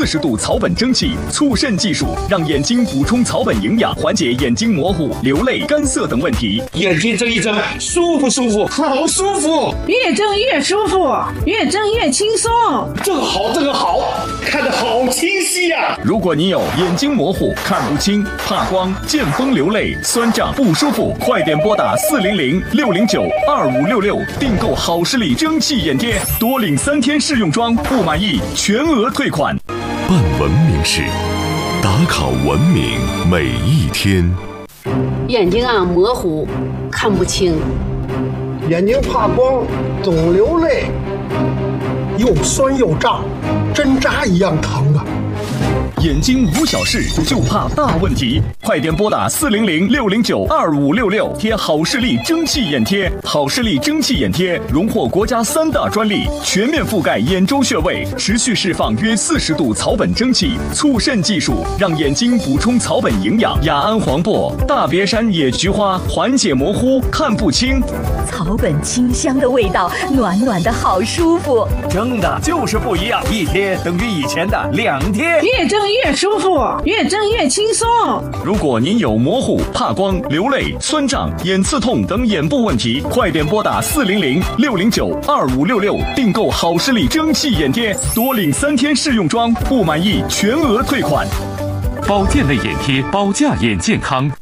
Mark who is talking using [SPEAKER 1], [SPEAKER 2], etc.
[SPEAKER 1] 40度草本蒸汽促渗技术，让眼睛补充草本营养，缓解眼睛模糊、流泪、干涩等问题。
[SPEAKER 2] 眼睛睁一睁，舒不舒服？好舒服！
[SPEAKER 3] 越睁越舒服，越睁越轻松。
[SPEAKER 2] 这个好，看得好清晰呀！
[SPEAKER 1] 如果你有眼睛模糊、看不清、怕光、见风流泪、酸胀不舒服，快点拨打400-609-2566订购好视力蒸汽眼贴，多领3天试用装，不满意全额退款。
[SPEAKER 4] 办文明事，打卡文明每一天。
[SPEAKER 5] 眼睛模糊，看不清，
[SPEAKER 6] 眼睛怕光，总流泪，又酸又胀，针扎一样疼啊！
[SPEAKER 1] 眼睛无小事，就怕大问题。快点拨打400-609-2566贴好视力蒸汽眼贴。好视力蒸汽眼贴荣获国家3大专利，全面覆盖眼周穴位，持续释放约40度草本蒸汽促渗技术，让眼睛补充草本营养。雅安黄柏、大别山野菊花缓解模糊、看不清。
[SPEAKER 7] 草本清香的味道，暖暖的好舒服。
[SPEAKER 8] 蒸的就是不一样，一贴等于以前的2贴。
[SPEAKER 3] 越蒸越舒服，越蒸越轻松。
[SPEAKER 1] 如果您有模糊、怕光、流泪、酸胀、眼刺痛等眼部问题，快点拨打400-609-2566订购好视力蒸汽眼贴，多领3天试用装，不满意全额退款。
[SPEAKER 9] 保健类眼贴，保驾眼健康。